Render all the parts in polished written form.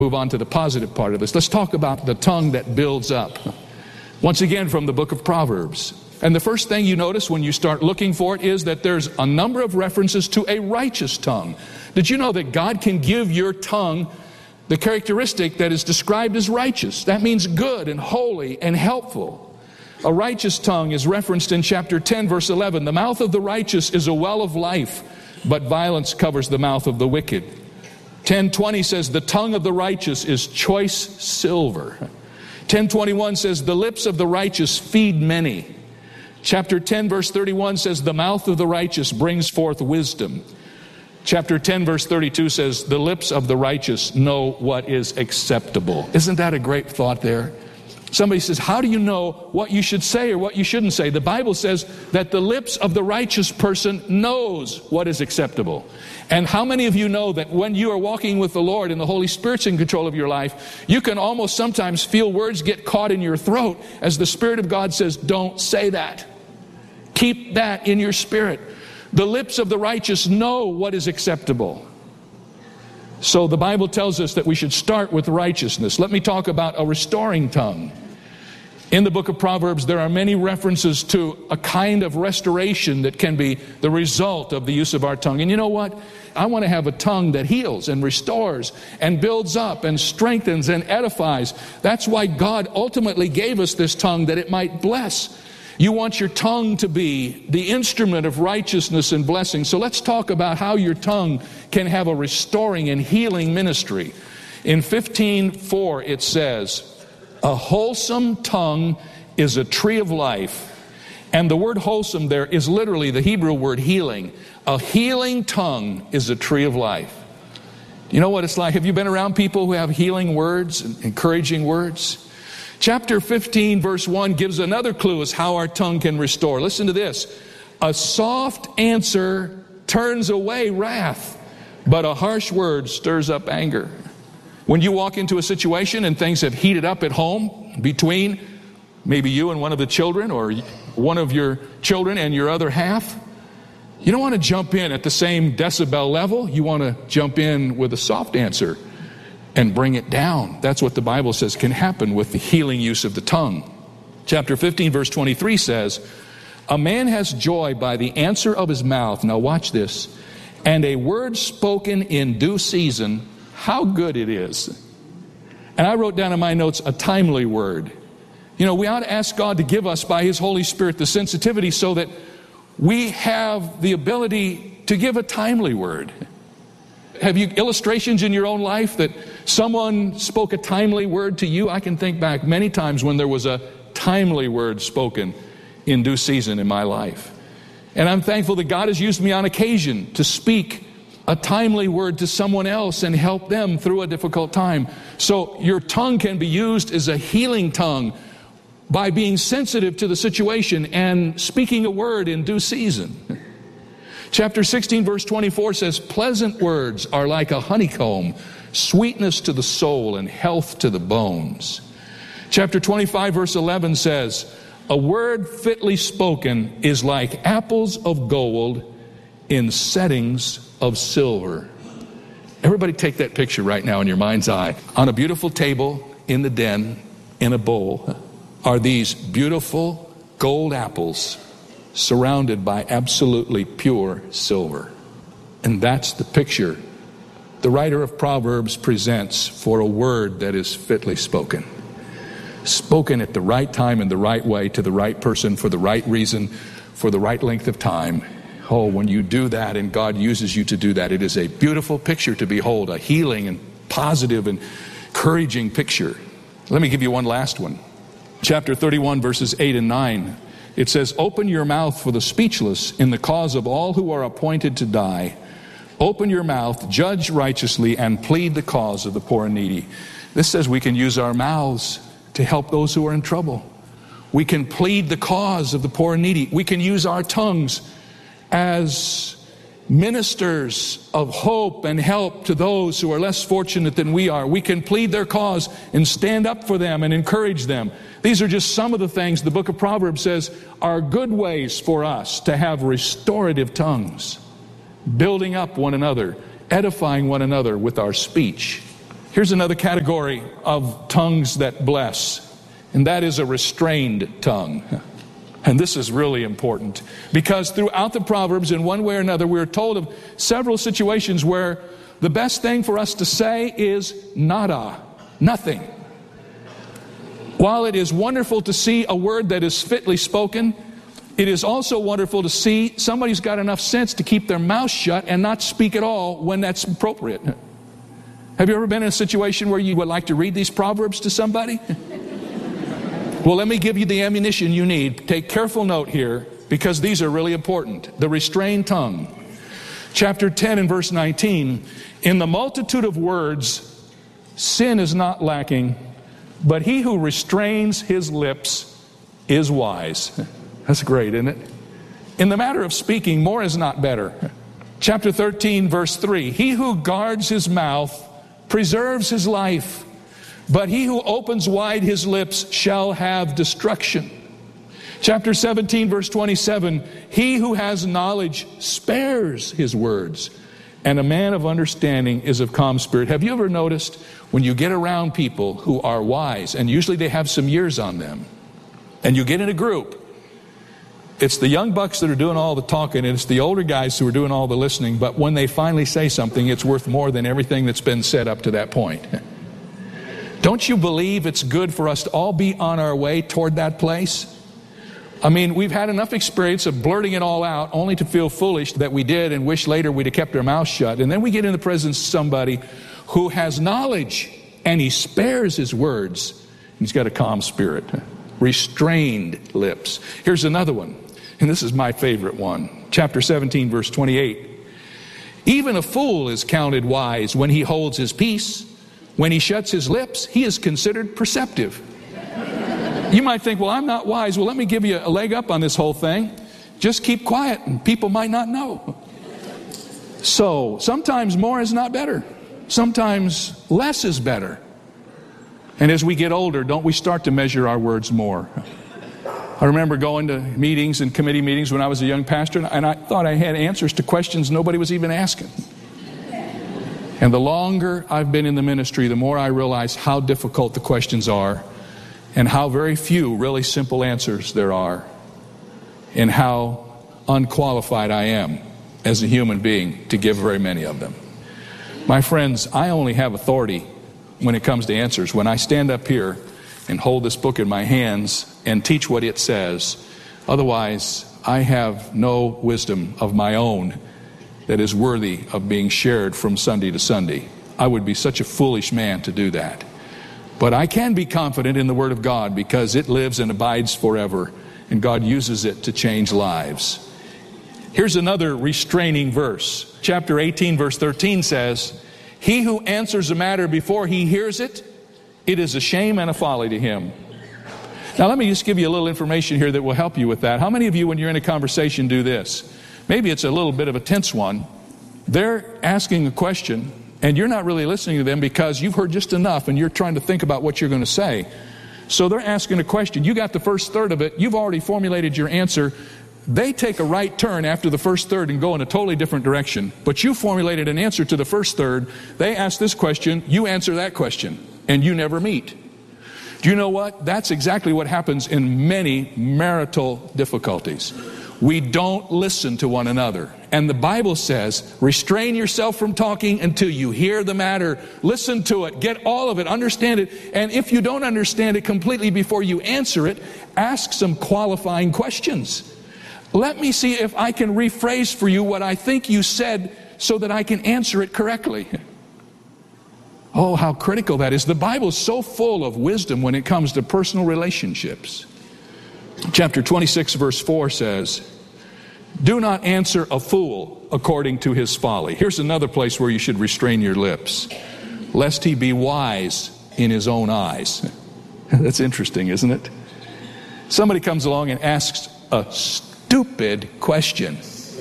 Move on to the positive part of this. Let's talk about the tongue that builds up. Once again, from the book of Proverbs. And the first thing you notice when you start looking for it is that there's a number of references to a righteous tongue. Did you know that God can give your tongue the characteristic that is described as righteous? That means good and holy and helpful. A righteous tongue is referenced in chapter 10, verse 11. The mouth of the righteous is a well of life, but violence covers the mouth of the wicked. 10:20 says, the tongue of the righteous is choice silver. 10:21 says, the lips of the righteous feed many. Chapter 10, verse 31 says, the mouth of the righteous brings forth wisdom. Chapter 10, verse 32 says, the lips of the righteous know what is acceptable. Isn't that a great thought there? Somebody says, how do you know what you should say or what you shouldn't say? The Bible says that the lips of the righteous person knows what is acceptable. And how many of you know that when you are walking with the Lord and the Holy Spirit's in control of your life, you can almost sometimes feel words get caught in your throat as the Spirit of God says, don't say that. Keep that in your spirit. The lips of the righteous know what is acceptable. So the Bible tells us that we should start with righteousness. Let me talk about a restoring tongue. In the book of Proverbs, there are many references to a kind of restoration that can be the result of the use of our tongue. And you know what? I want to have a tongue that heals and restores and builds up and strengthens and edifies. That's why God ultimately gave us this tongue, that it might bless. You want your tongue to be the instrument of righteousness and blessing. So let's talk about how your tongue can have a restoring and healing ministry. In 15:4 it says, a wholesome tongue is a tree of life. And the word wholesome there is literally the Hebrew word healing. A healing tongue is a tree of life. You know what it's like? Have you been around people who have healing words and encouraging words? Chapter 15, verse 1 gives another clue as how our tongue can restore. Listen to this. A soft answer turns away wrath, but a harsh word stirs up anger. When you walk into a situation and things have heated up at home between maybe you and one of the children, or one of your children and your other half, you don't want to jump in at the same decibel level. You want to jump in with a soft answer and bring it down. That's what the Bible says can happen with the healing use of the tongue. Chapter 15, verse 23 says, a man has joy by the answer of his mouth. Now watch this. And a word spoken in due season, how good it is. And I wrote down in my notes, a timely word. You know, we ought to ask God to give us by His Holy Spirit the sensitivity so that we have the ability to give a timely word. Have you illustrations in your own life that someone spoke a timely word to you? I can think back many times when there was a timely word spoken in due season in my life. And I'm thankful that God has used me on occasion to speak a timely word to someone else and help them through a difficult time. So your tongue can be used as a healing tongue by being sensitive to the situation and speaking a word in due season. Chapter 16, verse 24 says, pleasant words are like a honeycomb, sweetness to the soul and health to the bones. Chapter 25, verse 11 says, a word fitly spoken is like apples of gold in settings of silver. Everybody take that picture right now in your mind's eye. On a beautiful table in the den, in a bowl, are these beautiful gold apples surrounded by absolutely pure silver. And that's the picture the writer of Proverbs presents for a word that is fitly spoken. Spoken at the right time in the right way to the right person for the right reason for the right length of time. Oh, when you do that and God uses you to do that, it is a beautiful picture to behold, a healing and positive and encouraging picture. Let me give you one last one. Chapter 31, verses 8 and 9. It says, open your mouth for the speechless in the cause of all who are appointed to die. Open your mouth, judge righteously, and plead the cause of the poor and needy. This says we can use our mouths to help those who are in trouble. We can plead the cause of the poor and needy. We can use our tongues as ministers of hope and help to those who are less fortunate than we are. We can plead their cause and stand up for them and encourage them. These are just some of the things the book of Proverbs says are good ways for us to have restorative tongues, building up one another, edifying one another with our speech. Here's another category of tongues that bless, and that is a restrained tongue. And this is really important, because throughout the Proverbs, in one way or another, we're told of several situations where the best thing for us to say is nada, nothing. While it is wonderful to see a word that is fitly spoken, it is also wonderful to see somebody's got enough sense to keep their mouth shut and not speak at all when that's appropriate. Have you ever been in a situation where you would like to read these Proverbs to somebody? Well, let me give you the ammunition you need. Take careful note here, because these are really important. The restrained tongue. Chapter 10 and verse 19. In the multitude of words, sin is not lacking, but he who restrains his lips is wise. That's great, isn't it? In the matter of speaking, more is not better. Chapter 13, verse 3. He who guards his mouth preserves his life, but he who opens wide his lips shall have destruction. Chapter 17, verse 27. He who has knowledge spares his words, and a man of understanding is of calm spirit. Have you ever noticed when you get around people who are wise, and usually they have some years on them, and you get in a group, it's the young bucks that are doing all the talking, and it's the older guys who are doing all the listening, but when they finally say something, it's worth more than everything that's been said up to that point. Don't you believe it's good for us to all be on our way toward that place? I mean, we've had enough experience of blurting it all out only to feel foolish that we did and wish later we'd have kept our mouth shut. And then we get in the presence of somebody who has knowledge and he spares his words. He's got a calm spirit. Restrained lips. Here's another one, and this is my favorite one. Chapter 17, verse 28. Even a fool is counted wise when he holds his peace. When he shuts his lips, he is considered perceptive. You might think, well, I'm not wise. Well, let me give you a leg up on this whole thing. Just keep quiet and people might not know. So, sometimes more is not better. Sometimes less is better. And as we get older, don't we start to measure our words more? I remember going to meetings and committee meetings when I was a young pastor, and I thought I had answers to questions nobody was even asking. And the longer I've been in the ministry, the more I realize how difficult the questions are, and how very few really simple answers there are, and how unqualified I am as a human being to give very many of them. My friends, I only have authority when it comes to answers. When I stand up here and hold this book in my hands and teach what it says, otherwise I have no wisdom of my own that is worthy of being shared from Sunday to Sunday. I would be such a foolish man to do that. But I can be confident in the Word of God because it lives and abides forever, and God uses it to change lives. Here's another restraining verse. Chapter 18, verse 13 says, he who answers a matter before he hears it, it is a shame and a folly to him. Now let me just give you a little information here that will help you with that. How many of you, when you're in a conversation, do this? Maybe it's a little bit of a tense one. They're asking a question, and you're not really listening to them because you've heard just enough and you're trying to think about what you're going to say. So they're asking a question. You got the first third of it. You've already formulated your answer. They take a right turn after the first third and go in a totally different direction. But you formulated an answer to the first third. They ask this question. You answer that question. And you never meet. Do you know what? That's exactly what happens in many marital difficulties. We don't listen to one another. And the Bible says, restrain yourself from talking until you hear the matter. Listen to it. Get all of it. Understand it. And if you don't understand it completely before you answer it, ask some qualifying questions. Let me see if I can rephrase for you what I think you said so that I can answer it correctly. Oh, how critical that is. The Bible is so full of wisdom when it comes to personal relationships. Chapter 26, verse 4 says, do not answer a fool according to his folly. Here's another place where you should restrain your lips. Lest he be wise in his own eyes. That's interesting, isn't it? Somebody comes along and asks a stupid question.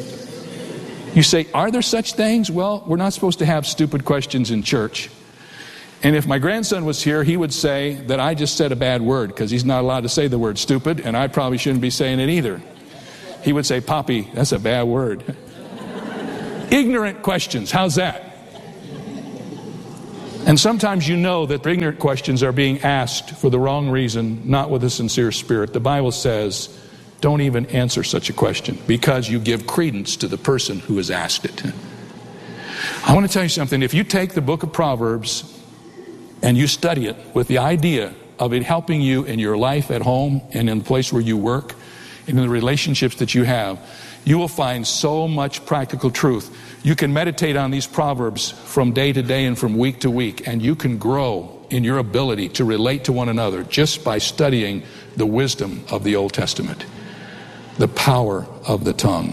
You say, are there such things? Well, we're not supposed to have stupid questions in church. And if my grandson was here, he would say that I just said a bad word because he's not allowed to say the word stupid, and I probably shouldn't be saying it either. He would say, Poppy, that's a bad word. Ignorant questions, how's that? And sometimes you know that ignorant questions are being asked for the wrong reason, not with a sincere spirit. The Bible says, don't even answer such a question because you give credence to the person who has asked it. I want to tell you something. If you take the book of Proverbs and you study it with the idea of it helping you in your life at home and in the place where you work and in the relationships that you have, you will find so much practical truth. You can meditate on these Proverbs from day to day and from week to week, and you can grow in your ability to relate to one another just by studying the wisdom of the Old Testament, the power of the tongue.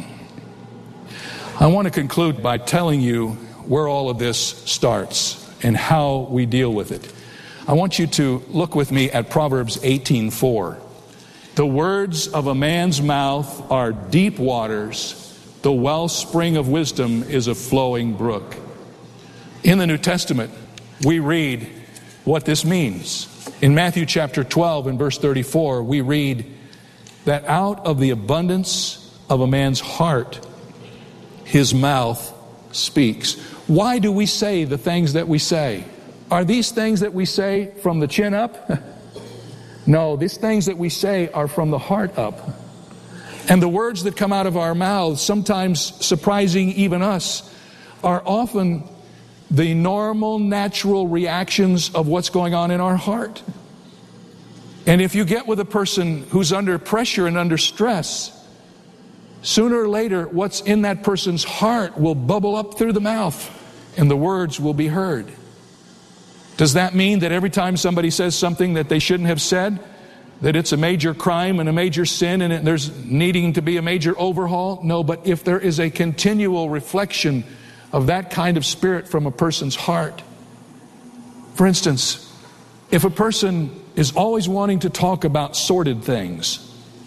I want to conclude by telling you where all of this starts and how we deal with it. I want you to look with me at Proverbs 18:4. The words of a man's mouth are deep waters. The wellspring of wisdom is a flowing brook. In the New Testament, we read what this means. In Matthew chapter 12 and verse 34, we read that out of the abundance of a man's heart, his mouth speaks. Why do we say the things that we say? Are these things that we say from the chin up? No, these things that we say are from the heart up. And the words that come out of our mouths, sometimes surprising even us, are often the normal, natural reactions of what's going on in our heart. And if you get with a person who's under pressure and under stress, sooner or later, what's in that person's heart will bubble up through the mouth, and the words will be heard. Does that mean that every time somebody says something that they shouldn't have said, that it's a major crime and a major sin and there's needing to be a major overhaul? No, but if there is a continual reflection of that kind of spirit from a person's heart. For instance, if a person is always wanting to talk about sordid things,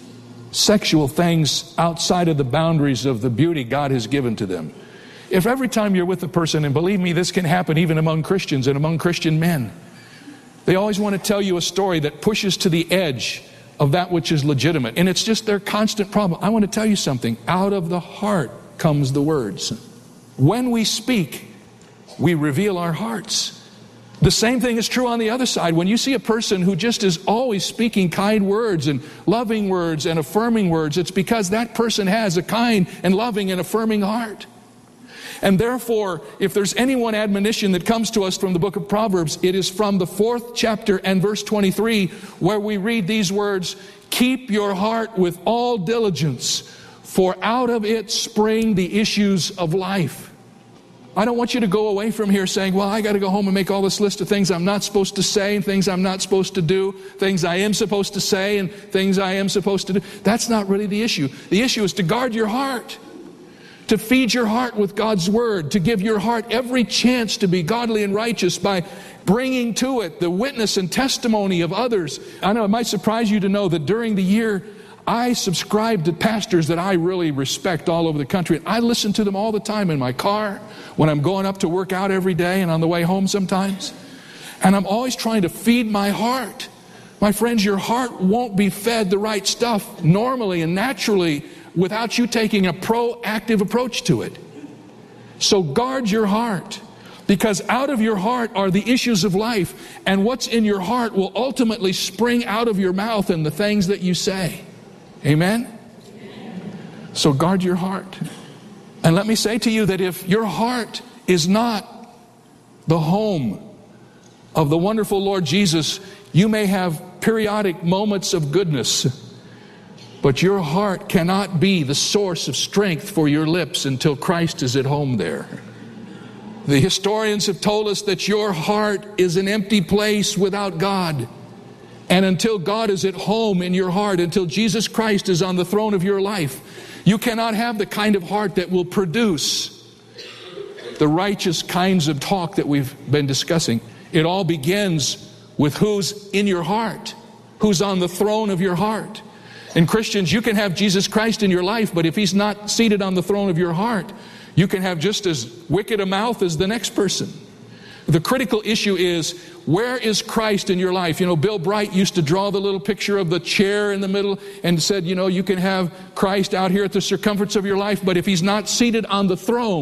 sexual things outside of the boundaries of the beauty God has given to them, if every time you're with a person, and believe me, this can happen even among Christians and among Christian men, they always want to tell you a story that pushes to the edge of that which is legitimate, and it's just their constant problem. I want to tell you something. Out of the heart comes the words. When we speak, we reveal our hearts. The same thing is true on the other side. When you see a person who just is always speaking kind words and loving words and affirming words, it's because that person has a kind and loving and affirming heart. And therefore, if there's any one admonition that comes to us from the book of Proverbs, it is from the 4th chapter and verse 23, where we read these words, "Keep your heart with all diligence, for out of it spring the issues of life." I don't want you to go away from here saying, well, I got to go home and make all this list of things I'm not supposed to say and things I'm not supposed to do, things I am supposed to say and things I am supposed to do. That's not really the issue. The issue is to guard your heart, to feed your heart with God's Word, to give your heart every chance to be godly and righteous by bringing to it the witness and testimony of others. I know it might surprise you to know that during the year, I subscribe to pastors that I really respect all over the country. I listen to them all the time in my car, when I'm going up to work out every day and on the way home sometimes. And I'm always trying to feed my heart. My friends, your heart won't be fed the right stuff normally and naturally without you taking a proactive approach to it. So guard your heart, because out of your heart are the issues of life, and what's in your heart will ultimately spring out of your mouth and the things that you say. Amen? So guard your heart. And let me say to you that if your heart is not the home of the wonderful Lord Jesus, you may have periodic moments of goodness, but your heart cannot be the source of strength for your lips until Christ is at home there. The historians have told us that your heart is an empty place without God. And until God is at home in your heart, until Jesus Christ is on the throne of your life, you cannot have the kind of heart that will produce the righteous kinds of talk that we've been discussing. It all begins with who's in your heart, who's on the throne of your heart. And Christians, you can have Jesus Christ in your life, but if He's not seated on the throne of your heart, you can have just as wicked a mouth as the next person. The critical issue is, where is Christ in your life? You know, Bill Bright used to draw the little picture of the chair in the middle and said, you know, you can have Christ out here at the circumference of your life, but if He's not seated on the throne,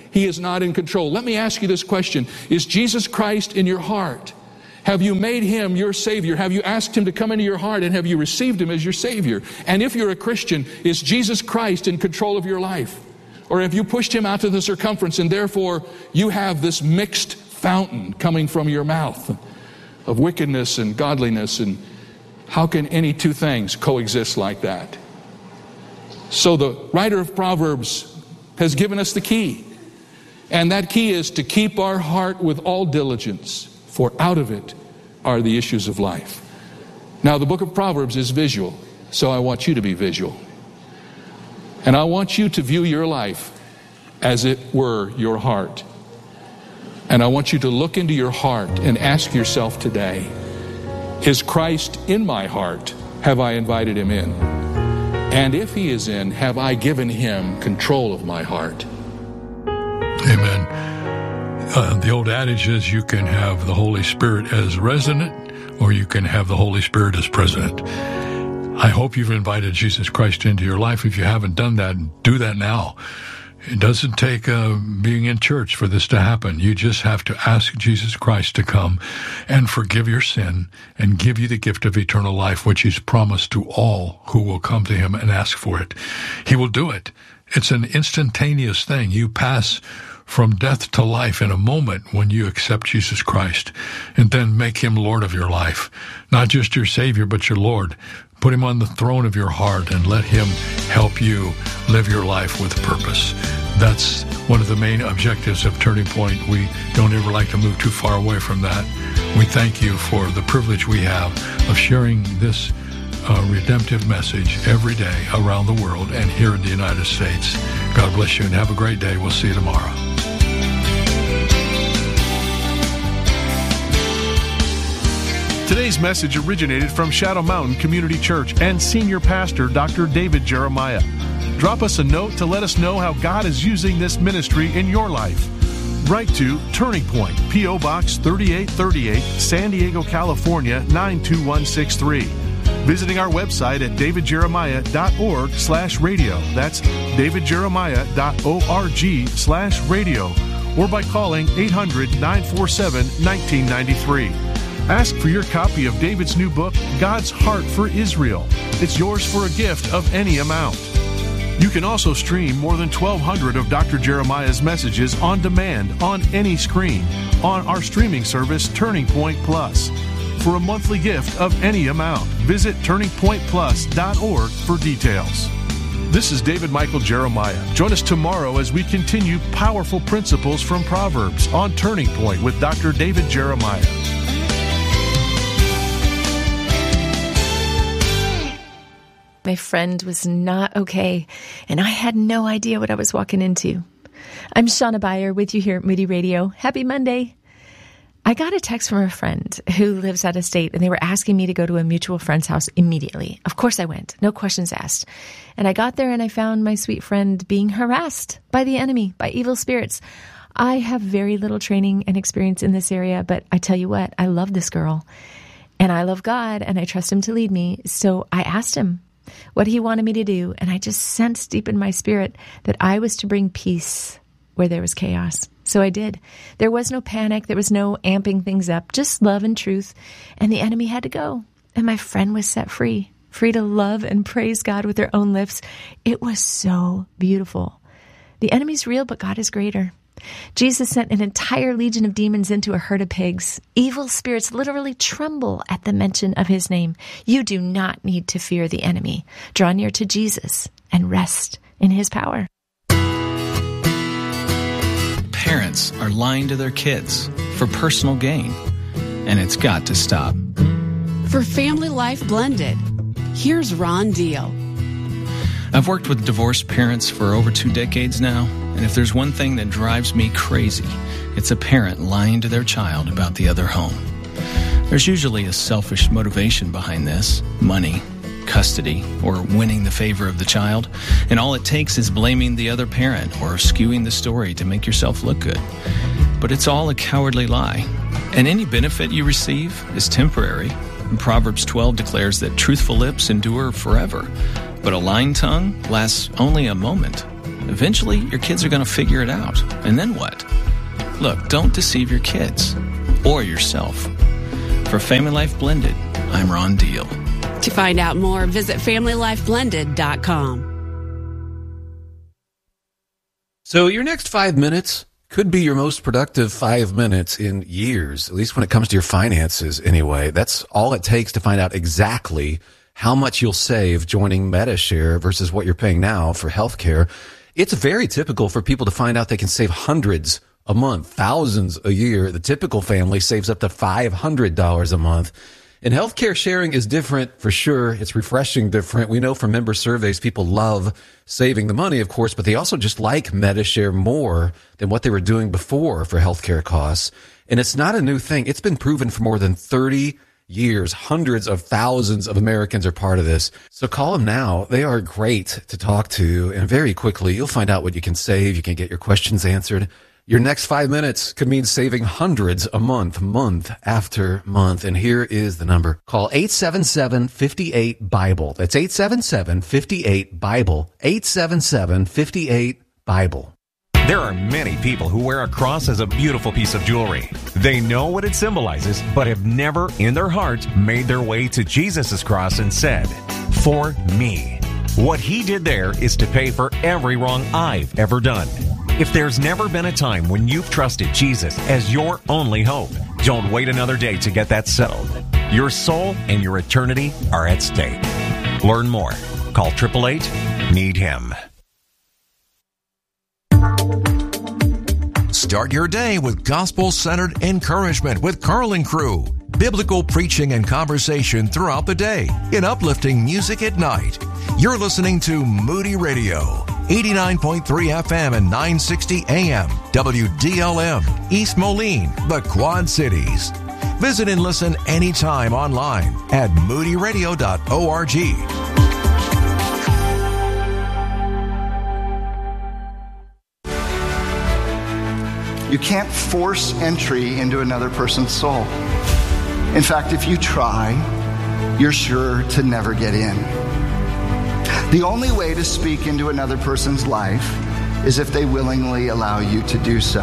He is not in control. Let me ask you this question. Is Jesus Christ in your heart? Have you made Him your Savior? Have you asked Him to come into your heart, and have you received Him as your Savior? And if you're a Christian, is Jesus Christ in control of your life? Or have you pushed Him out to the circumference, and therefore you have this mixed fountain coming from your mouth of wickedness and godliness? And how can any two things coexist like that? So the writer of Proverbs has given us the key. And that key is to keep our heart with all diligence, for out of it are the issues of life. Now, the book of Proverbs is visual, so I want you to be visual. And I want you to view your life as it were your heart. And I want you to look into your heart and ask yourself today, is Christ in my heart? Have I invited Him in? And if He is in, have I given Him control of my heart? Amen. The old adage is you can have the Holy Spirit as resident, or you can have the Holy Spirit as president. I hope you've invited Jesus Christ into your life. If you haven't done that, do that now. It doesn't take being in church for this to happen. You just have to ask Jesus Christ to come and forgive your sin and give you the gift of eternal life, which He's promised to all who will come to Him and ask for it. He will do it. It's an instantaneous thing. You pass from death to life in a moment when you accept Jesus Christ, and then make Him Lord of your life. Not just your Savior, but your Lord. Put Him on the throne of your heart and let Him help you live your life with purpose. That's one of the main objectives of Turning Point. We don't ever like to move too far away from that. We thank you for the privilege we have of sharing this redemptive message every day around the world and here in the United States. God bless you and have a great day. We'll see you tomorrow. Today's message originated from Shadow Mountain Community Church and Senior Pastor Dr. David Jeremiah. Drop us a note to let us know how God is using this ministry in your life. Write to Turning Point, P.O. Box 3838, San Diego, California 92163. Visiting our website at davidjeremiah.org/radio. That's davidjeremiah.org/radio. Or by calling 800-947-1993. Ask for your copy of David's new book, God's Heart for Israel. It's yours for a gift of any amount. You can also stream more than 1,200 of Dr. Jeremiah's messages on demand on any screen on our streaming service, Turning Point Plus. For a monthly gift of any amount, visit turningpointplus.org for details. This is David Michael Jeremiah. Join us tomorrow as we continue powerful principles from Proverbs on Turning Point with Dr. David Jeremiah. My friend was not okay, and I had no idea what I was walking into. I'm Shauna Beyer with you here at Moody Radio. Happy Monday. I got a text from a friend who lives out of state, and they were asking me to go to a mutual friend's house immediately. Of course I went. No questions asked. And I got there, and I found my sweet friend being harassed by the enemy, by evil spirits. I have very little training and experience in this area, but I tell you what, I love this girl. And I love God, and I trust Him to lead me. So I asked Him what He wanted me to do, and I just sensed deep in my spirit that I was to bring peace where there was chaos. So I did. There was no panic. There was no amping things up, just love and truth. And the enemy had to go. And my friend was set free to love and praise God with their own lips. It was so beautiful. The enemy's real, but God is greater. Jesus sent an entire legion of demons into a herd of pigs. Evil spirits literally tremble at the mention of His name. You do not need to fear the enemy. Draw near to Jesus and rest in His power. Parents are lying to their kids for personal gain, and it's got to stop. For Family Life Blended, here's Ron Deal. I've worked with divorced parents for over 2 decades now, and if there's one thing that drives me crazy, it's a parent lying to their child about the other home. There's usually a selfish motivation behind this: money, custody, or winning the favor of the child, and all it takes is blaming the other parent or skewing the story to make yourself look good. But it's all a cowardly lie, and any benefit you receive is temporary. And Proverbs 12 declares that truthful lips endure forever, but a lying tongue lasts only a moment. Eventually, your kids are going to figure it out. And then what? Look, don't deceive your kids or yourself. For Family Life Blended, I'm Ron Deal. To find out more, visit FamilyLifeBlended.com. So your next 5 minutes could be your most productive 5 minutes in years, at least when it comes to your finances anyway. That's all it takes to find out exactly how much you'll save joining Medi-Share versus what you're paying now for healthcare. It's very typical for people to find out they can save hundreds a month, thousands a year. The typical family saves up to $500 a month. And healthcare sharing is different for sure. It's refreshing different. We know from member surveys, people love saving the money, of course, but they also just like Medi-Share more than what they were doing before for healthcare costs. And it's not a new thing. It's been proven for more than 30 years. Hundreds of thousands of Americans are part of this. So call them now. They are great to talk to. And very quickly, you'll find out what you can save. You can get your questions answered. Your next 5 minutes could mean saving hundreds a month, month after month. And here is the number. Call 877-58-BIBLE. That's 877-58-BIBLE. 877-58-BIBLE. There are many people who wear a cross as a beautiful piece of jewelry. They know what it symbolizes, but have never in their heart made their way to Jesus' cross and said, "For me." What he did there is to pay for every wrong I've ever done. If there's never been a time when you've trusted Jesus as your only hope, don't wait another day to get that settled. Your soul and your eternity are at stake. Learn more. Call 888-NEED-HIM. Start your day with gospel-centered encouragement with Carl and Crew. Biblical preaching and conversation throughout the day in uplifting music at night. You're listening to Moody Radio, 89.3 FM and 960 AM, WDLM, East Moline, the Quad Cities. Visit and listen anytime online at moodyradio.org. You can't force entry into another person's soul. In fact, if you try, you're sure to never get in. The only way to speak into another person's life is if they willingly allow you to do so.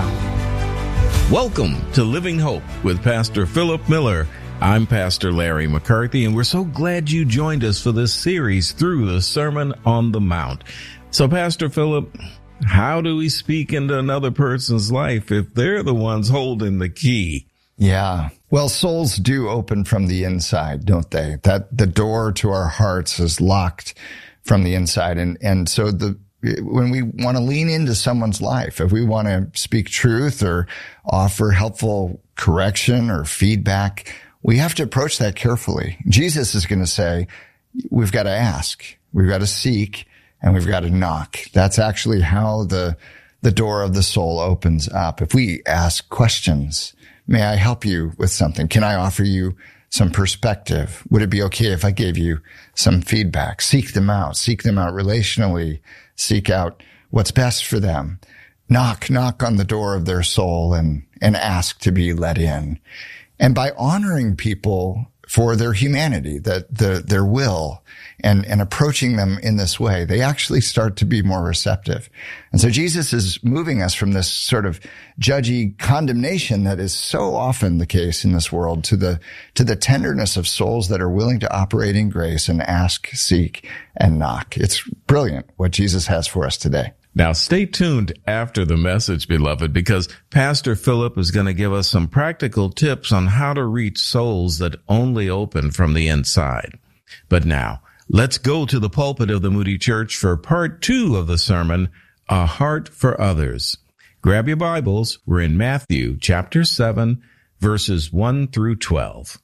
Welcome to Living Hope with Pastor Philip Miller. I'm Pastor Larry McCarthy, and we're so glad you joined us for this series through the Sermon on the Mount. So, Pastor Philip, how do we speak into another person's life if they're the ones holding the key? Yeah. Well, souls do open from the inside, don't they? That the door to our hearts is locked from the inside. And so when we want to lean into someone's life, if we want to speak truth or offer helpful correction or feedback, we have to approach that carefully. Jesus is going to say, we've got to ask, we've got to seek, and we've got to knock. That's actually how the door of the soul opens up. If we ask questions, may I help you with something? Can I offer you some perspective? Would it be okay if I gave you some feedback? Seek them out relationally, seek out what's best for them. Knock on the door of their soul and ask to be let in. And by honoring people for their humanity, their will, and approaching them in this way, they actually start to be more receptive. And so Jesus is moving us from this sort of judgy condemnation that is so often the case in this world to the tenderness of souls that are willing to operate in grace and ask, seek, and knock. It's brilliant what Jesus has for us today. Now, stay tuned after the message, beloved, because Pastor Philip is going to give us some practical tips on how to reach souls that only open from the inside. But now, let's go to the pulpit of the Moody Church for part 2 of the sermon, A Heart for Others. Grab your Bibles. We're in Matthew chapter 7, verses 1 through 12.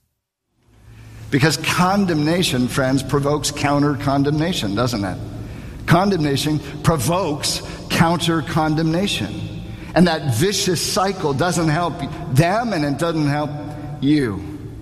Because condemnation, friends, provokes counter-condemnation, doesn't it? Condemnation provokes counter-condemnation. And that vicious cycle doesn't help them and it doesn't help you.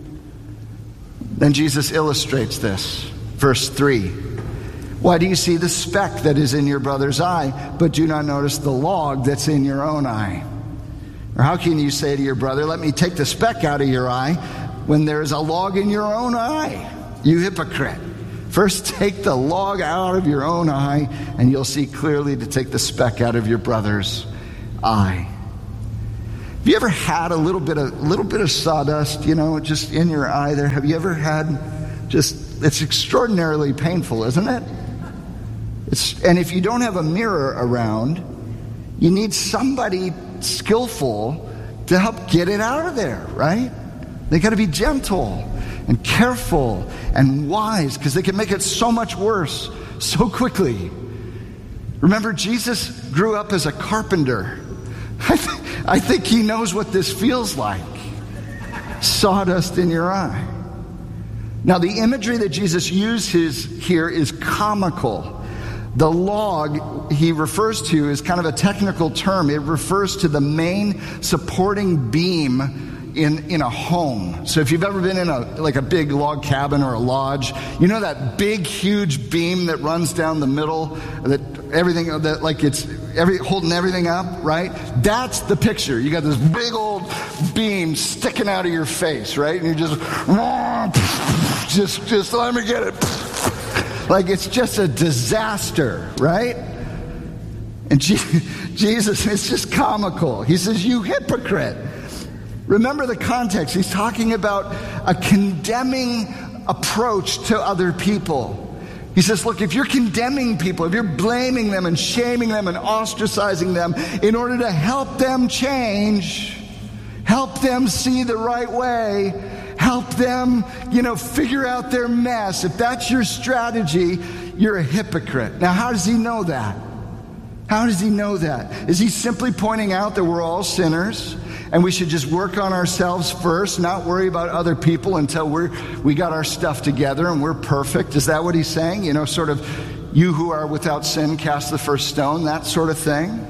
Then Jesus illustrates this. Verse 3. Why do you see the speck that is in your brother's eye, but do not notice the log that's in your own eye? Or how can you say to your brother, let me take the speck out of your eye, when there is a log in your own eye? You hypocrite. First, take the log out of your own eye, and you'll see clearly to take the speck out of your brother's eye. Have you ever had a little bit of sawdust, just in your eye there? Have you ever had it's extraordinarily painful, isn't it? And if you don't have a mirror around, you need somebody skillful to help get it out of there, right? They got to be gentle and careful and wise, because they can make it so much worse so quickly. Remember, Jesus grew up as a carpenter. I think he knows what this feels like. Sawdust in your eye. Now, the imagery that Jesus uses here is comical. The log he refers to is kind of a technical term. It refers to the main supporting beam in a home. So if you've ever been in a big log cabin or a lodge, you know that big, huge beam that runs down the middle, holding everything up, right? That's the picture. You got this big old beam sticking out of your face, right? And you're just let me get it. Like it's just a disaster, right? And Jesus, it's just comical. He says, "You hypocrite." Remember the context. He's talking about a condemning approach to other people. He says, look, if you're condemning people, if you're blaming them and shaming them and ostracizing them in order to help them change, help them see the right way, help them, figure out their mess, if that's your strategy, you're a hypocrite. Now, how does he know that? How does he know that? Is he simply pointing out that we're all sinners and we should just work on ourselves first, not worry about other people until we got our stuff together and we're perfect? Is that what he's saying? Sort of, you who are without sin, cast the first stone, that sort of thing?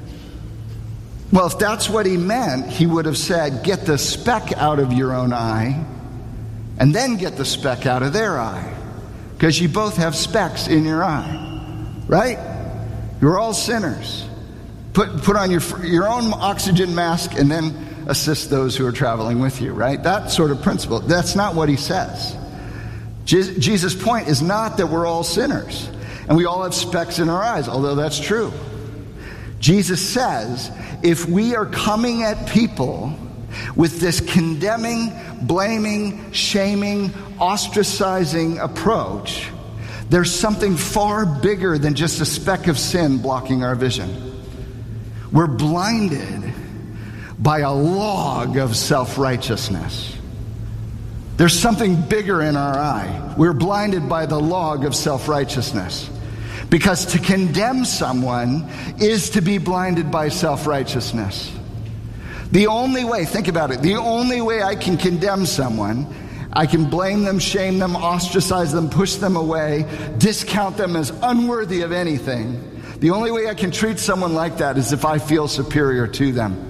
Well, if that's what he meant, he would have said, get the speck out of your own eye and then get the speck out of their eye. Because you both have specks in your eye, right? You're all sinners. Put on your own oxygen mask and then assist those who are traveling with you, right? That sort of principle. That's not what he says. Jesus' point is not that we're all sinners and we all have specks in our eyes, although that's true. Jesus says, if we are coming at people with this condemning, blaming, shaming, ostracizing approach, there's something far bigger than just a speck of sin blocking our vision. We're blinded by a log of self-righteousness. There's something bigger in our eye. We're blinded by the log of self-righteousness. Because to condemn someone is to be blinded by self-righteousness. The only way, think about it, the only way I can condemn someone, I can blame them, shame them, ostracize them, push them away, discount them as unworthy of anything. The only way I can treat someone like that is if I feel superior to them.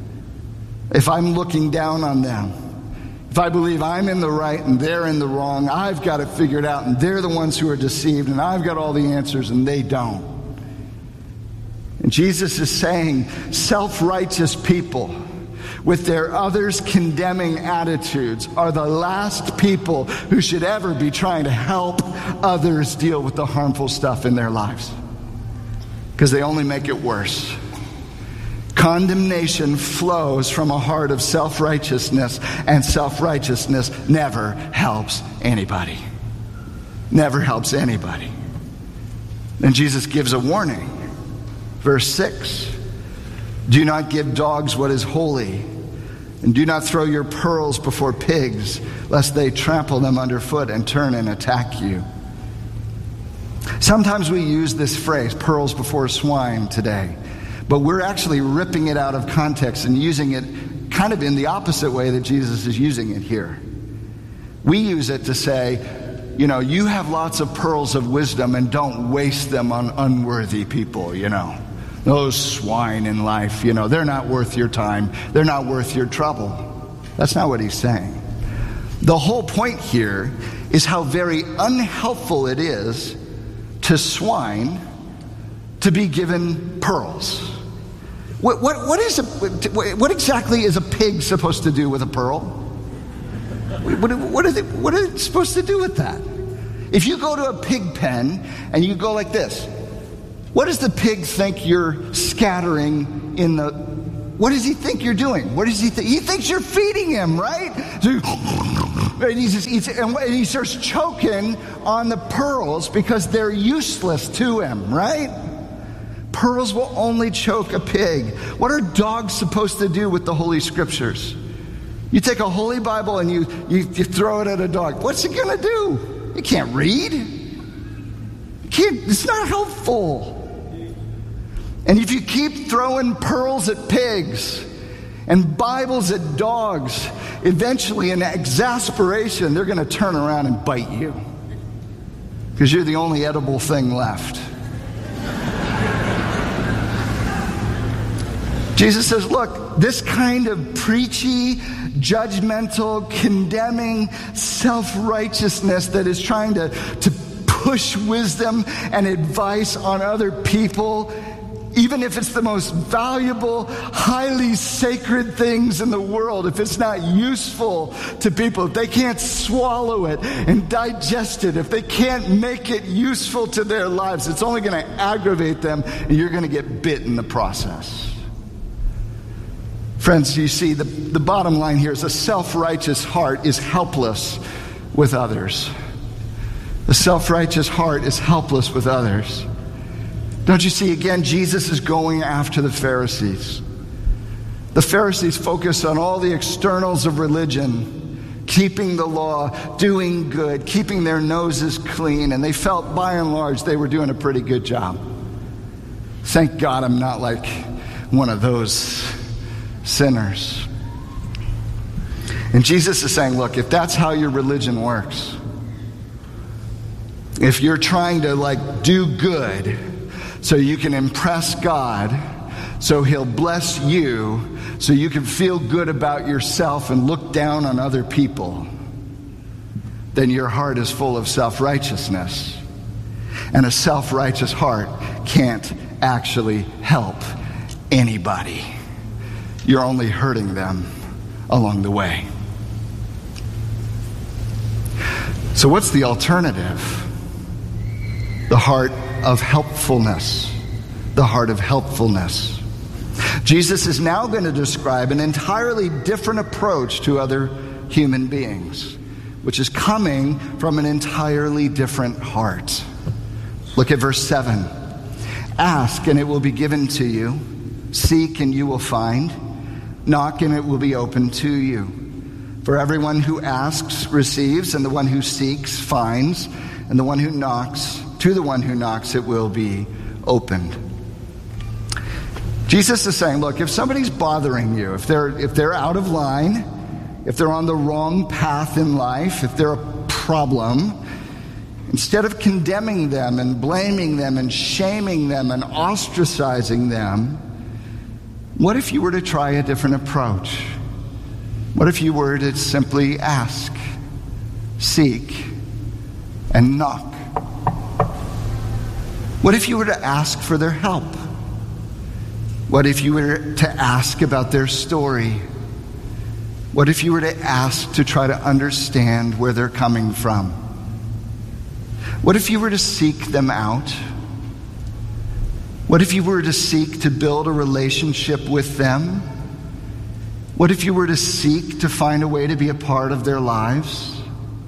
If I'm looking down on them. If I believe I'm in the right and they're in the wrong, I've got it figured out and they're the ones who are deceived and I've got all the answers and they don't. And Jesus is saying self-righteous people with their others condemning attitudes are the last people who should ever be trying to help others deal with the harmful stuff in their lives. Because they only make it worse. Condemnation flows from a heart of self-righteousness, and self-righteousness never helps anybody. Never helps anybody. Then Jesus gives a warning. Verse 6, do not give dogs what is holy, and do not throw your pearls before pigs, lest they trample them underfoot and turn and attack you. Sometimes we use this phrase, pearls before swine, today. But we're actually ripping it out of context and using it kind of in the opposite way that Jesus is using it here. We use it to say, you have lots of pearls of wisdom and don't waste them on unworthy people, Those swine in life, they're not worth your time. They're not worth your trouble. That's not what he's saying. The whole point here is how very unhelpful it is to swine to be given pearls. What exactly is a pig supposed to do with a pearl? What are they supposed to do with that? If you go to a pig pen and you go like this, what does the pig think you're scattering in the... What does he think you're doing? What does he think? He thinks you're feeding him, right? So, and he just eats it, and he starts choking on the pearls because they're useless to him, right? Pearls will only choke a pig. What are dogs supposed to do with the Holy Scriptures? You take a Holy Bible and you throw it at a dog. What's it going to do? It can't read. It's not helpful. And if you keep throwing pearls at pigs and Bibles at dogs, eventually in exasperation, they're going to turn around and bite you because you're the only edible thing left. Jesus says, look, this kind of preachy, judgmental, condemning self-righteousness that is trying to push wisdom and advice on other people, even if it's the most valuable, highly sacred things in the world, if it's not useful to people, if they can't swallow it and digest it, if they can't make it useful to their lives, it's only going to aggravate them, and you're going to get bit in the process. Friends, you see, the bottom line here is a self-righteous heart is helpless with others. The self-righteous heart is helpless with others. Don't you see, again, Jesus is going after the Pharisees. The Pharisees focused on all the externals of religion, keeping the law, doing good, keeping their noses clean, and they felt, by and large, they were doing a pretty good job. Thank God I'm not like one of those sinners. And Jesus is saying, look, if that's how your religion works, if you're trying to do good so you can impress God, so he'll bless you, so you can feel good about yourself and look down on other people, then your heart is full of self-righteousness. And a self-righteous heart can't actually help anybody. You're only hurting them along the way. So what's the alternative? The heart of helpfulness. The heart of helpfulness. Jesus is now going to describe an entirely different approach to other human beings, which is coming from an entirely different heart. Look at verse 7. Ask and it will be given to you. Seek and you will find. Knock and it will be opened to you. For everyone who asks receives, and the one who seeks finds, and the one who knocks, to the one who knocks it will be opened. Jesus is saying, look, if somebody's bothering you, if they're out of line, if they're on the wrong path in life, if they're a problem, instead of condemning them and blaming them and shaming them and ostracizing them, what if you were to try a different approach? What if you were to simply ask, seek, and knock? What if you were to ask for their help? What if you were to ask about their story? What if you were to ask to try to understand where they're coming from? What if you were to seek them out? What if you were to seek to build a relationship with them? What if you were to seek to find a way to be a part of their lives?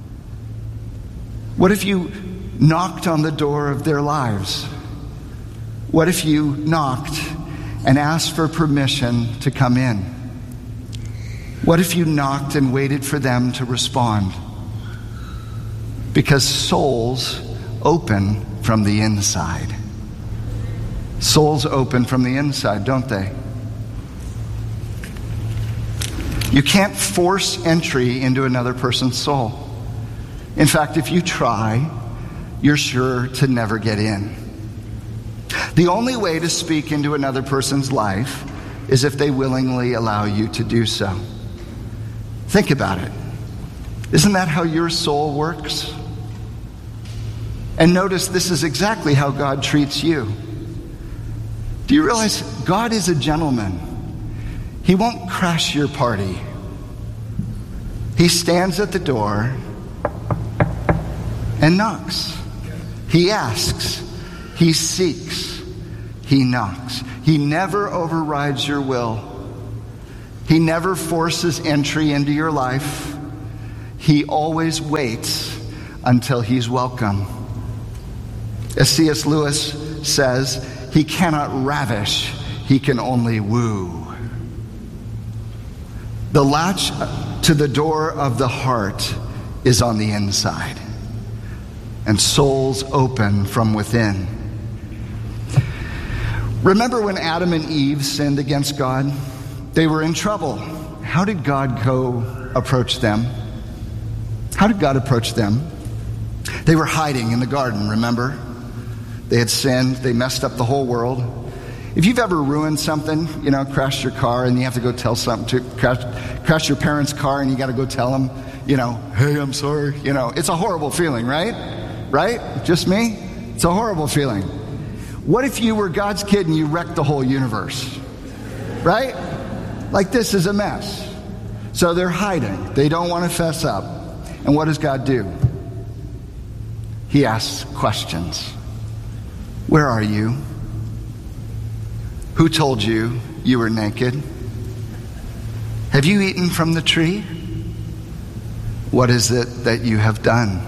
What if you knocked on the door of their lives? What if you knocked and asked for permission to come in? What if you knocked and waited for them to respond? Because souls open from the inside. Souls open from the inside, don't they? You can't force entry into another person's soul. In fact, if you try, you're sure to never get in. The only way to speak into another person's life is if they willingly allow you to do so. Think about it. Isn't that how your soul works? And notice this is exactly how God treats you. Do you realize God is a gentleman? He won't crash your party. He stands at the door and knocks. He asks, he seeks, he knocks. He never overrides your will. He never forces entry into your life. He always waits until he's welcome. As C.S. Lewis says, he cannot ravish, he can only woo. The latch to the door of the heart is on the inside, and souls open from within. Remember when Adam and Eve sinned against God? They were in trouble. How did God go approach them? How did God approach them? They were hiding in the garden, remember? They had sinned. They messed up the whole world. If you've ever ruined something, crashed your car and you have to go tell something to crash your parents' car and you got to go tell them, hey, I'm sorry. It's a horrible feeling, right? Right? Just me? It's a horrible feeling. What if you were God's kid and you wrecked the whole universe? Right? Like, this is a mess. So they're hiding. They don't want to fess up. And what does God do? He asks questions. Where are you? Who told you you were naked? Have you eaten from the tree? What is it that you have done?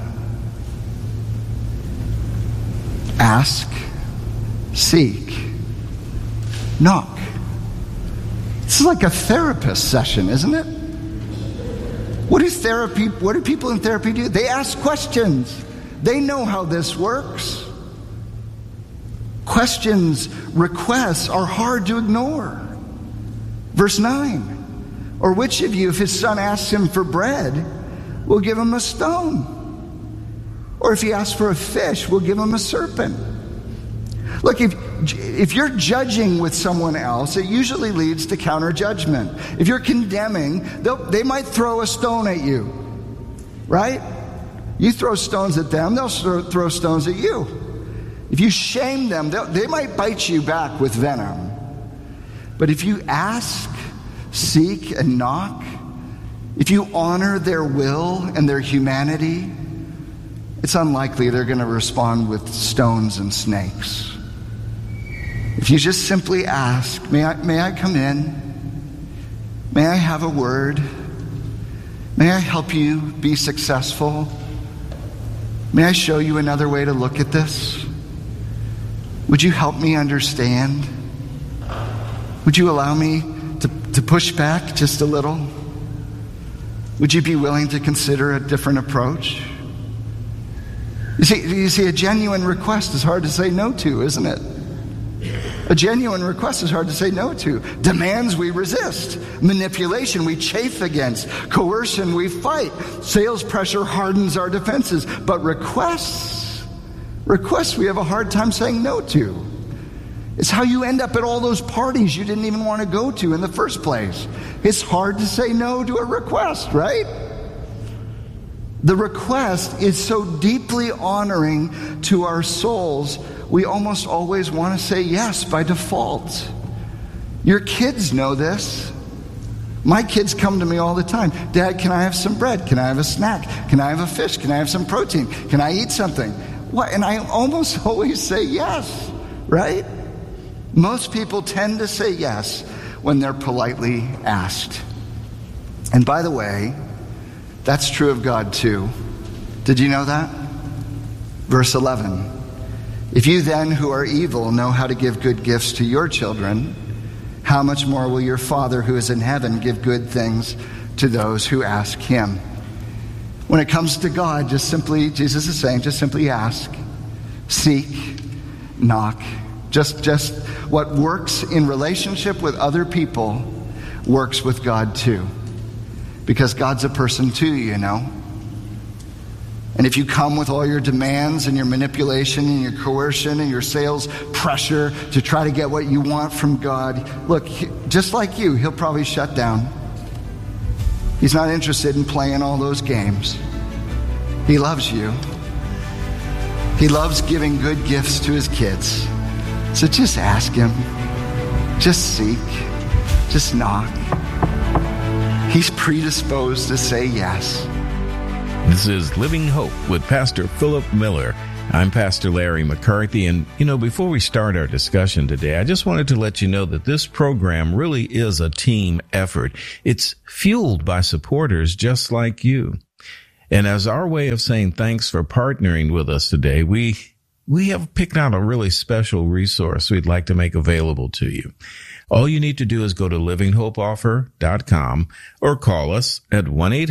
Ask, seek, knock. This is like a therapist session, isn't it? What do people in therapy do? They ask questions. They know how this works. Questions, requests are hard to ignore. Verse 9. Or which of you, if his son asks him for bread, will give him a stone? Or if he asks for a fish, will give him a serpent? Look, if you're judging with someone else, it usually leads to counter-judgment. If you're condemning, they might throw a stone at you, right? You throw stones at them, they'll throw stones at you. If you shame them, they might bite you back with venom. But if you ask, seek, and knock, if you honor their will and their humanity, it's unlikely they're going to respond with stones and snakes. If you just simply ask, may I come in? May I have a word? May I help you be successful? May I show you another way to look at this? Would you help me understand? Would you allow me to push back just a little? Would you be willing to consider a different approach? You see, a genuine request is hard to say no to, isn't it? A genuine request is hard to say no to. Demands we resist. Manipulation we chafe against. Coercion we fight. Sales pressure hardens our defenses. But requests we have a hard time saying no to. It's how you end up at all those parties you didn't even want to go to in the first place. It's hard to say no to a request, right? The request is so deeply honoring to our souls, we almost always want to say yes by default. Your kids know this. My kids come to me all the time. Dad, can I have some bread? Can I have a snack? Can I have a fish? Can I have some protein? Can I eat something? What? And I almost always say yes, right? Most people tend to say yes when they're politely asked. And by the way, that's true of God too. Did you know that? Verse 11. If you then who are evil know how to give good gifts to your children, how much more will your Father who is in heaven give good things to those who ask him? When it comes to God, Jesus is saying, just simply ask, seek, knock. Just what works in relationship with other people works with God too. Because God's a person too, you know. And if you come with all your demands and your manipulation and your coercion and your sales pressure to try to get what you want from God, look, just like you, he'll probably shut down. He's not interested in playing all those games. He loves you. He loves giving good gifts to his kids. So just ask him. Just seek. Just knock. He's predisposed to say yes. This is Living Hope with Pastor Philip Miller. I'm Pastor Larry McCarthy, and before we start our discussion today, I just wanted to let you know that this program really is a team effort. It's fueled by supporters just like you. And as our way of saying thanks for partnering with us today, we have picked out a really special resource we'd like to make available to you. All you need to do is go to livinghopeoffer.com or call us at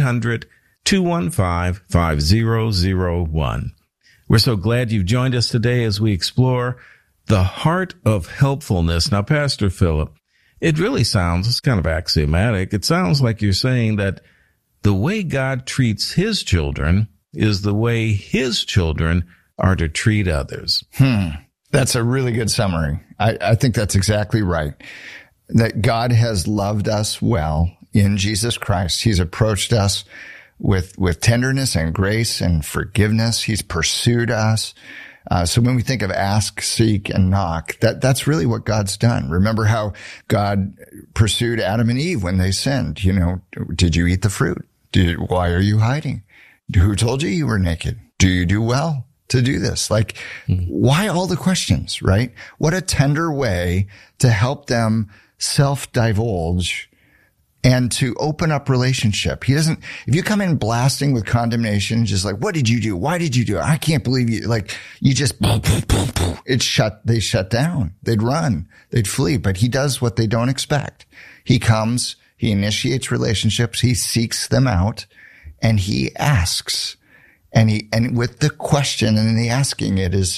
1-800-215-5001. We're so glad you've joined us today as we explore the heart of helpfulness. Now, Pastor Philip, it really sounds, it's kind of axiomatic. It sounds like you're saying that the way God treats his children is the way his children are to treat others. That's a really good summary. I think that's exactly right. That God has loved us well in Jesus Christ. He's approached us with tenderness and grace and forgiveness. He's pursued us. So when we think of ask, seek, and knock, that's really what God's done. Remember how God pursued Adam and Eve when they sinned. Did you eat the fruit? Why are you hiding? Who told you were naked? Do you do well to do this? Why all the questions, right? What a tender way to help them self-divulge and to open up relationship. If you come in blasting with condemnation, just like, what did you do? Why did you do it? I can't believe you. You just, they shut down. They'd run. They'd flee. But he does what they don't expect. He comes, he initiates relationships, he seeks them out, and he asks. And with the question and the asking,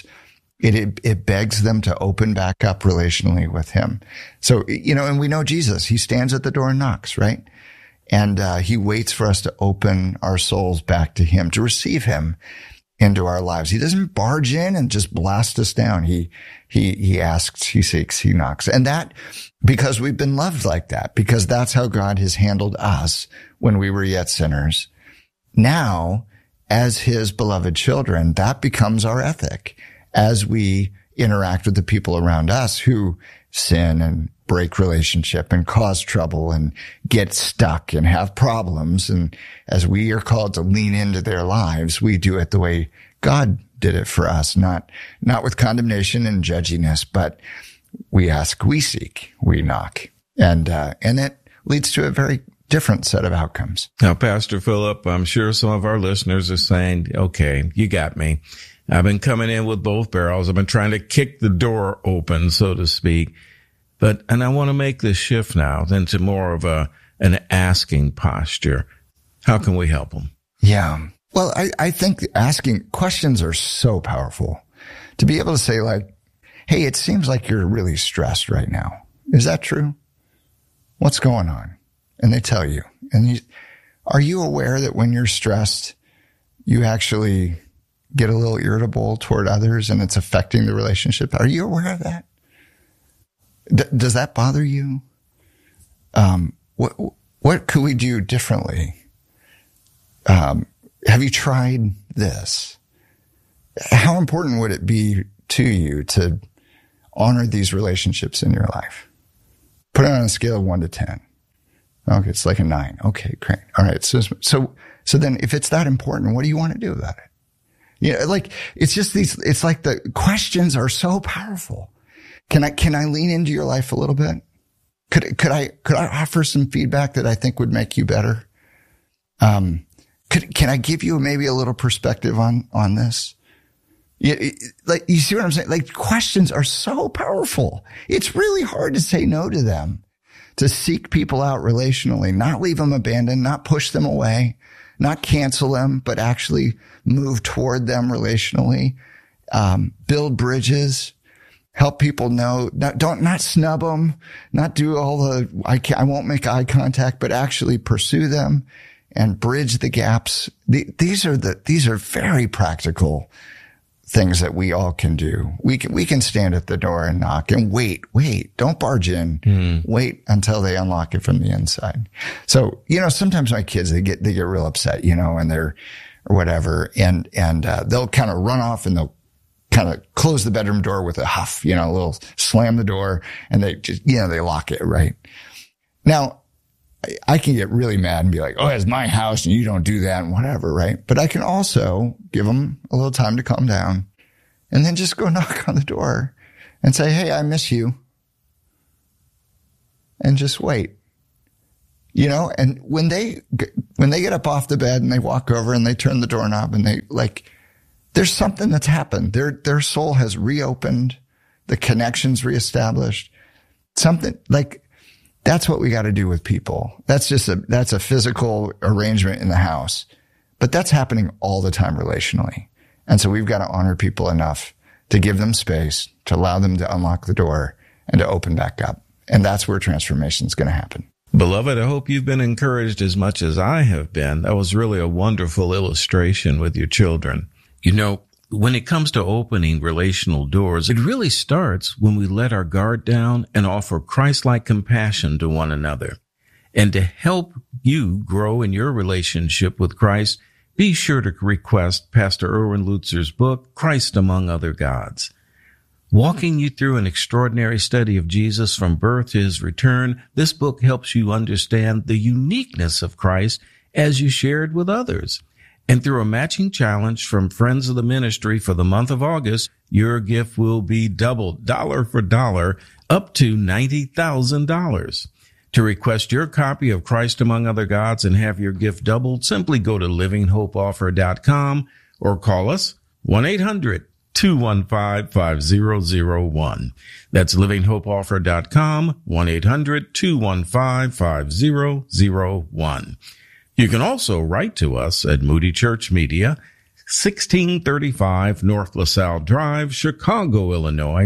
it begs them to open back up relationally with him. So, and we know Jesus, he stands at the door and knocks, right? And, he waits for us to open our souls back to him, to receive him into our lives. He doesn't barge in and just blast us down. He asks, he seeks, he knocks. And that, because we've been loved like that, because that's how God has handled us when we were yet sinners. Now, as his beloved children, that becomes our ethic as we interact with the people around us who sin and break relationship and cause trouble and get stuck and have problems. And as we are called to lean into their lives, we do it the way God did it for us, not with condemnation and judginess, but we ask, we seek, we knock. And it leads to a very different set of outcomes. Now, Pastor Philip, I'm sure some of our listeners are saying, okay, you got me. I've been coming in with both barrels. I've been trying to kick the door open, so to speak. And I want to make this shift now into more of an asking posture. How can we help them? Yeah. Well, I think asking questions are so powerful. To be able to say hey, it seems like you're really stressed right now. Is that true? What's going on? And they tell you. And are you aware that when you're stressed, you actually get a little irritable toward others and it's affecting the relationship? Are you aware of that? Does that bother you? What could we do differently? Have you tried this? How important would it be to you to honor these relationships in your life? Put it on a scale of 1 to 10. Okay, it's like a 9. Okay, great. All right. So then if it's that important, what do you want to do about it? It's just it's like the questions are so powerful. Can I lean into your life a little bit? Could I offer some feedback that I think would make you better? Can I give you maybe a little perspective on this? You see what I'm saying? Questions are so powerful. It's really hard to say no to them, to seek people out relationally, not leave them abandoned, not push them away, not cancel them, but actually move toward them relationally, build bridges, help people know, not snub them, not do all I won't make eye contact, but actually pursue them and bridge the gaps. These are very practical things that we all can do. We can stand at the door and knock and wait. Don't barge in. Wait until they unlock it from the inside. So, sometimes my kids, they get real upset, and they're, or whatever. And they'll kind of run off and they'll kind of close the bedroom door with a huff, a little slam the door, and they just, they lock it, right? Now, I can get really mad and be like, oh, it's my house and you don't do that and whatever, right? But I can also give them a little time to calm down and then just go knock on the door and say, hey, I miss you. And just wait. You know, and when they get up off the bed and they walk over and they turn the doorknob and there's something that's happened. Their soul has reopened. The connection's reestablished. Something like that's what we got to do with people. That's a physical arrangement in the house, but that's happening all the time relationally. And so we've got to honor people enough to give them space, to allow them to unlock the door and to open back up. And that's where transformation is going to happen. Beloved, I hope you've been encouraged as much as I have been. That was really a wonderful illustration with your children. You know, when it comes to opening relational doors, it really starts when we let our guard down and offer Christ-like compassion to one another. And to help you grow in your relationship with Christ, be sure to request Pastor Erwin Lutzer's book, Christ Among Other Gods. Walking you through an extraordinary study of Jesus from birth to his return, this book helps you understand the uniqueness of Christ as you share it with others. And through a matching challenge from Friends of the Ministry for the month of August, your gift will be doubled, dollar for dollar, up to $90,000. To request your copy of Christ Among Other Gods and have your gift doubled, simply go to livinghopeoffer.com or call us 1-800-215-5001. That's livinghopeoffer.com, 1-800-215-5001. You can also write to us at Moody Church Media, 1635 North LaSalle Drive, Chicago, Illinois,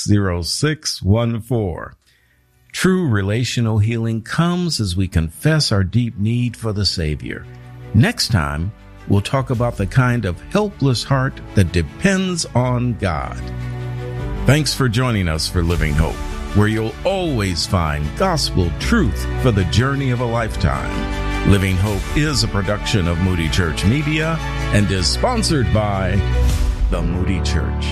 60614. True relational healing comes as we confess our deep need for the Savior. Next time, we'll talk about the kind of helpless heart that depends on God. Thanks for joining us for Living Hope, where you'll always find gospel truth for the journey of a lifetime. Living Hope is a production of Moody Church Media and is sponsored by the Moody Church.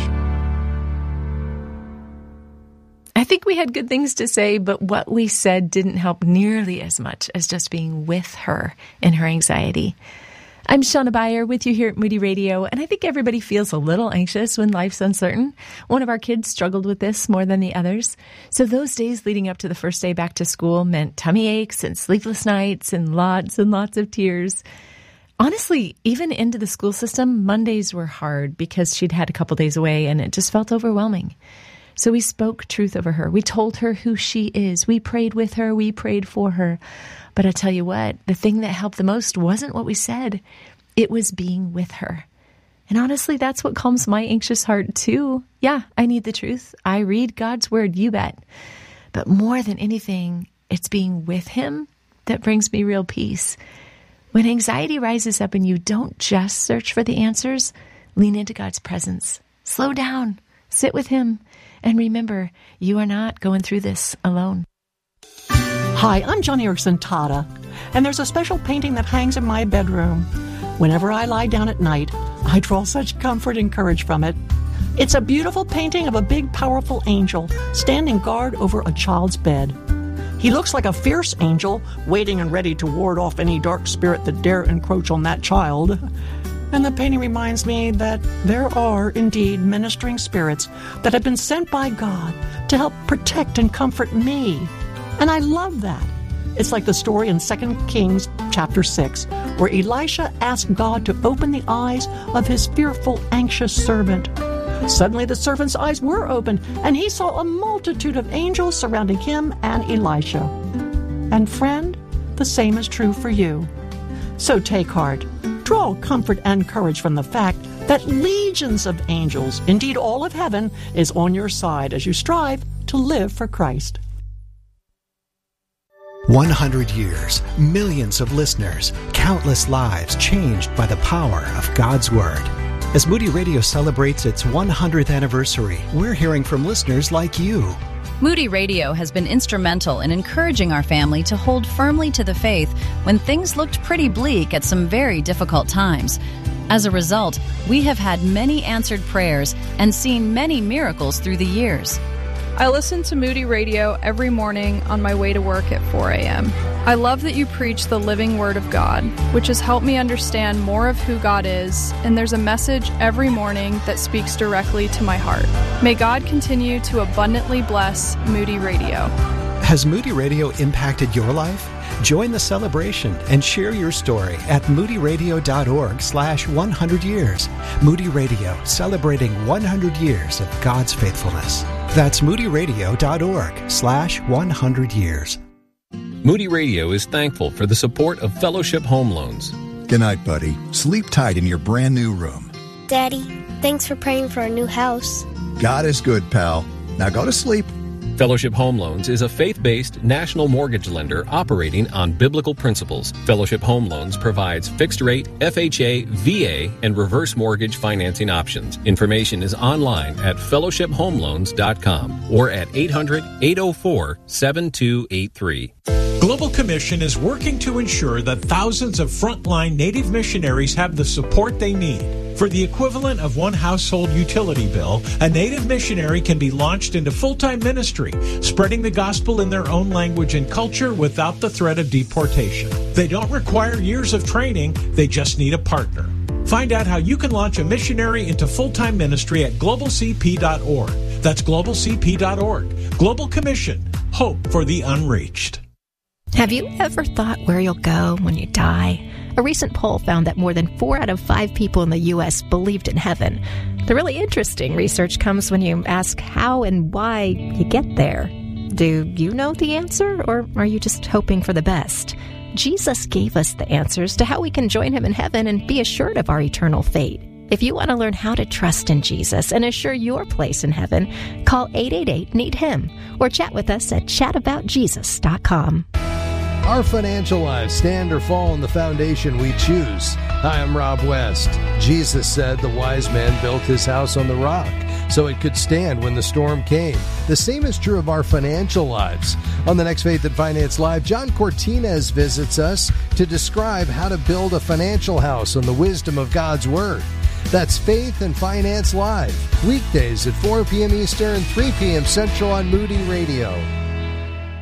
I think we had good things to say, but what we said didn't help nearly as much as just being with her in her anxiety. I'm Shauna Beyer with you here at Moody Radio, and I think everybody feels a little anxious when life's uncertain. One of our kids struggled with this more than the others. So those days leading up to the first day back to school meant tummy aches and sleepless nights and lots of tears. Honestly, even into the school system, Mondays were hard because she'd had a couple days away and it just felt overwhelming. So we spoke truth over her. We told her who she is. We prayed with her. We prayed for her. But I tell you what, the thing that helped the most wasn't what we said. It was being with her. And honestly, that's what calms my anxious heart too. Yeah, I need the truth. I read God's word, you bet. But more than anything, it's being with him that brings me real peace. When anxiety rises up in you, don't just search for the answers. Lean into God's presence. Slow down. Sit with him. And remember, you are not going through this alone. Hi, I'm Joni Eareckson Tada, and there's a special painting that hangs in my bedroom. Whenever I lie down at night, I draw such comfort and courage from it. It's a beautiful painting of a big, powerful angel standing guard over a child's bed. He looks like a fierce angel, waiting and ready to ward off any dark spirit that dare encroach on that child. And the painting reminds me that there are indeed ministering spirits that have been sent by God to help protect and comfort me. And I love that. It's like the story in 2 Kings chapter 6, where Elisha asked God to open the eyes of his fearful, anxious servant. Suddenly the servant's eyes were opened, and he saw a multitude of angels surrounding him and Elisha. And friend, the same is true for you. So take heart. Draw comfort and courage from the fact that legions of angels, indeed all of heaven, is on your side as you strive to live for Christ. 100 years, millions of listeners, countless lives changed by the power of God's Word. As Moody Radio celebrates its 100th anniversary, we're hearing from listeners like you. Moody Radio has been instrumental in encouraging our family to hold firmly to the faith when things looked pretty bleak at some very difficult times. As a result, we have had many answered prayers and seen many miracles through the years. I listen to Moody Radio every morning on my way to work at 4 a.m. I love that you preach the living Word of God, which has helped me understand more of who God is, and there's a message every morning that speaks directly to my heart. May God continue to abundantly bless Moody Radio. Has Moody Radio impacted your life? Join the celebration and share your story at moodyradio.org/100 years. Moody Radio, celebrating 100 years of God's faithfulness. That's moodyradio.org/100 years. Moody Radio is thankful for the support of Fellowship Home Loans. Good night, buddy. Sleep tight in your brand new room. Daddy, thanks for praying for our new house. God is good, pal. Now go to sleep. Fellowship Home Loans is a faith-based national mortgage lender operating on biblical principles. Fellowship Home Loans provides fixed-rate, FHA, VA, and reverse mortgage financing options. Information is online at fellowshiphomeloans.com or at 800-804-7283. Global Commission is working to ensure that thousands of frontline Native missionaries have the support they need. For the equivalent of one household utility bill, a Native missionary can be launched into full-time ministry, spreading the gospel in their own language and culture without the threat of deportation. They don't require years of training, they just need a partner. Find out how you can launch a missionary into full-time ministry at globalcp.org. That's globalcp.org. Global Commission. Hope for the unreached. Have you ever thought where you'll go when you die? A recent poll found that more than 4 out of 5 people in the U.S. believed in heaven. The really interesting research comes when you ask how and why you get there. Do you know the answer, or are you just hoping for the best? Jesus gave us the answers to how we can join him in heaven and be assured of our eternal fate. If you want to learn how to trust in Jesus and assure your place in heaven, call 888-NEED-HIM or chat with us at chataboutjesus.com. Our financial lives stand or fall on the foundation we choose. Hi, I'm Rob West. Jesus said the wise man built his house on the rock so it could stand when the storm came. The same is true of our financial lives. On the next Faith and Finance Live, John Cortines visits us to describe how to build a financial house on the wisdom of God's Word. That's Faith and Finance Live, weekdays at 4 p.m. Eastern, 3 p.m. Central on Moody Radio.